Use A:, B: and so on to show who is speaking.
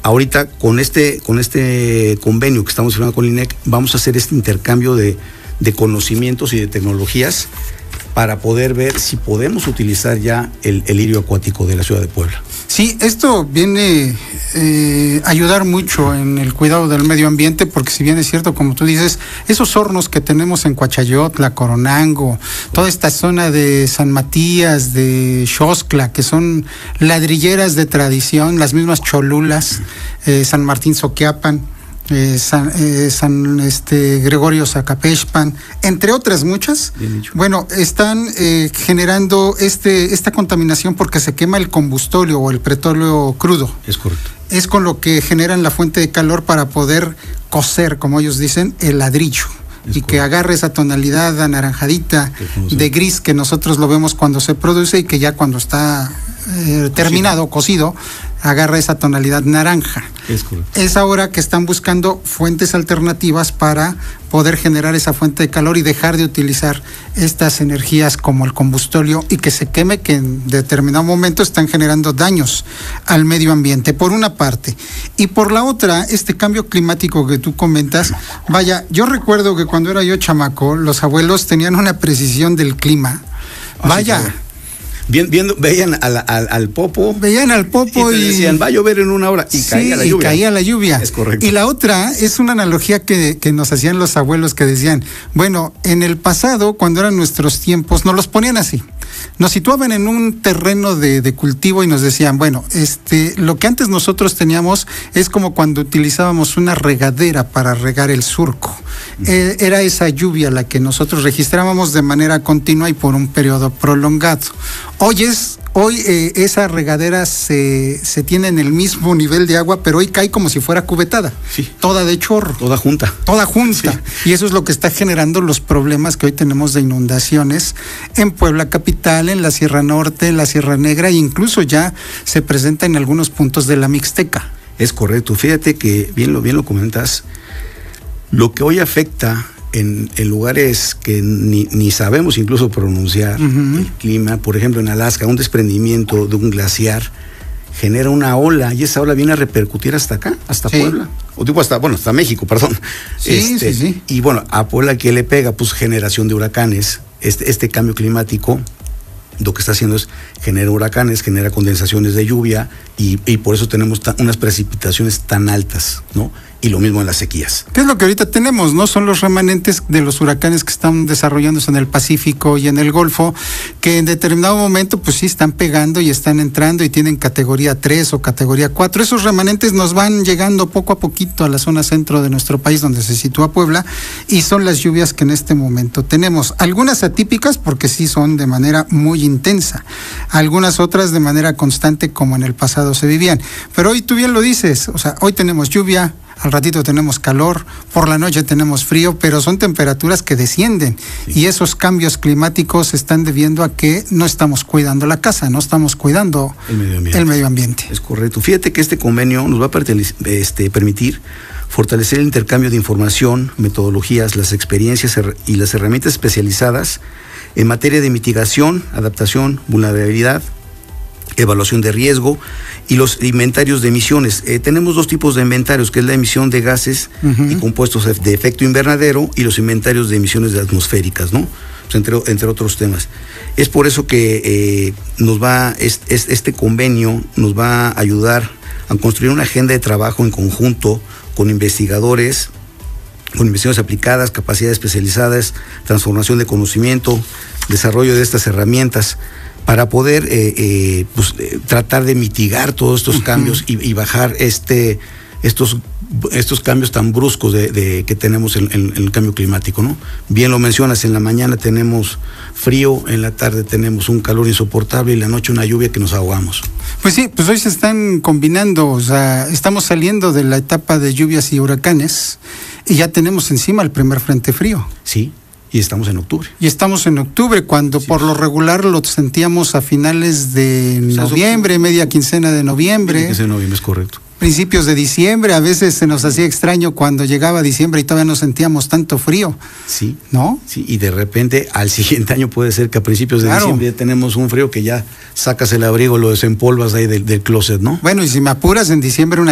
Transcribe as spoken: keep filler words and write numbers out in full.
A: ahorita con este, con este convenio que estamos firmando con el I N E C, vamos a hacer este intercambio de, de conocimientos y de tecnologías para poder ver si podemos utilizar ya el, el lirio acuático de la ciudad de Puebla.
B: Sí, esto viene eh, a ayudar mucho en el cuidado del medio ambiente, porque si bien es cierto, como tú dices, esos hornos que tenemos en Coachayotla, Coronango, toda esta zona de San Matías, de Xoscla, que son ladrilleras de tradición, las mismas Cholulas, eh, San Martín Soquiapan, Eh, San, eh, San este, Gregorio Zacapexpan, entre otras muchas, bueno, están eh, generando este esta contaminación porque se quema el combustorio o el petróleo crudo.
A: Es correcto.
B: Es con lo que generan la fuente de calor para poder cocer, como ellos dicen, el ladrillo. Es y correcto. Que agarre esa tonalidad anaranjadita de gris que nosotros lo vemos cuando se produce y que ya cuando está eh, terminado, cocido, agarra esa tonalidad naranja.
A: Es correcto.
B: Es ahora que están buscando fuentes alternativas para poder generar esa fuente de calor y dejar de utilizar estas energías como el combustorio y que se queme, que en determinado momento están generando daños al medio ambiente, por una parte. Y por la otra, este cambio climático que tú comentas, vaya, yo recuerdo que cuando era yo chamaco, los abuelos tenían una precisión del clima. Vaya.
A: Sí, Bien, viendo, veían al, al, al popo.
B: Veían al popo
A: y,
B: y
A: decían, va a llover en una hora. Y
B: sí,
A: caía la lluvia.
B: Y caía la lluvia.
A: Es correcto.
B: Y la otra es una analogía que, que nos hacían los abuelos, que decían, bueno, en el pasado, cuando eran nuestros tiempos, nos los ponían así. Nos situaban en un terreno de, de cultivo y nos decían, bueno, este, lo que antes nosotros teníamos es como cuando utilizábamos una regadera para regar el surco. Uh-huh. Eh, era esa lluvia la que nosotros registrábamos de manera continua y por un periodo prolongado. Hoy es, hoy eh, esa regadera se, se tiene en el mismo nivel de agua, pero hoy cae como si fuera cubetada.
A: Sí.
B: Toda de chorro.
A: Toda junta.
B: Toda junta. Sí. Y eso es lo que está generando los problemas que hoy tenemos de inundaciones en Puebla capital, en la Sierra Norte, en la Sierra Negra, e incluso ya se presenta en algunos puntos de la Mixteca.
A: Es correcto. Fíjate que bien lo, bien lo comentas. Lo que hoy afecta En, en lugares que ni, ni sabemos incluso pronunciar, uh-huh. el clima, por ejemplo en Alaska, un desprendimiento de un glaciar genera una ola y esa ola viene a repercutir hasta acá, hasta sí. Puebla, o digo hasta, bueno, hasta México, perdón.
B: Sí,
A: este,
B: sí, sí.
A: Y bueno, a Puebla, ¿qué le pega? Pues generación de huracanes, este, este cambio climático lo que está haciendo es genera huracanes, genera condensaciones de lluvia y, y por eso tenemos ta, unas precipitaciones tan altas, ¿no? Y lo mismo en las sequías.
B: ¿Qué es lo que ahorita tenemos? ¿No? Son los remanentes de los huracanes que están desarrollándose en el Pacífico y en el Golfo, que en determinado momento pues sí están pegando y están entrando y tienen categoría tres o categoría cuatro. Esos remanentes nos van llegando poco a poquito a la zona centro de nuestro país, donde se sitúa Puebla, y son las lluvias que en este momento tenemos. Algunas atípicas porque sí son de manera muy intensa, algunas otras de manera constante como en el pasado se vivían. Pero hoy tú bien lo dices, o sea, hoy tenemos lluvia, al ratito tenemos calor, por la noche tenemos frío, pero son temperaturas que descienden, sí. Y esos cambios climáticos se están debiendo a que no estamos cuidando la casa, no estamos cuidando
A: el medio ambiente.
B: El medio ambiente.
A: Es correcto. Fíjate que este convenio nos va a este, permitir fortalecer el intercambio de información, metodologías, las experiencias y las herramientas especializadas en materia de mitigación, adaptación, vulnerabilidad, evaluación de riesgo y los inventarios de emisiones. Eh, tenemos dos tipos de inventarios, que es la emisión de gases uh-huh. y compuestos de efecto invernadero y los inventarios de emisiones atmosféricas, ¿no? Pues entre, entre otros temas. Es por eso que eh, nos va es, es, este convenio nos va a ayudar a construir una agenda de trabajo en conjunto con investigadores, con investigaciones aplicadas, capacidades especializadas, transformación de conocimiento, desarrollo de estas herramientas, para poder eh, eh, pues, eh, tratar de mitigar todos estos uh-huh. cambios y, y bajar este estos estos cambios tan bruscos de, de que tenemos en, en, en el cambio climático, ¿no? Bien lo mencionas, en la mañana tenemos frío, en la tarde tenemos un calor insoportable y en la noche una lluvia que nos ahogamos.
B: Pues sí, pues hoy se están combinando, o sea, estamos saliendo de la etapa de lluvias y huracanes y ya tenemos encima el primer frente frío.
A: Sí. Y estamos en octubre.
B: Y estamos en octubre, cuando sí. por lo regular lo sentíamos a finales de noviembre, media quincena de noviembre. Media
A: quincena de noviembre, es correcto.
B: Principios de diciembre, a veces se nos hacía extraño cuando llegaba diciembre y todavía no sentíamos tanto frío.
A: Sí.
B: ¿No?
A: Sí, y de repente al siguiente año puede ser que a principios de claro. diciembre ya tenemos un frío que ya sacas el abrigo, lo desempolvas ahí del, del closet, ¿no?
B: Bueno, y si me apuras, en diciembre una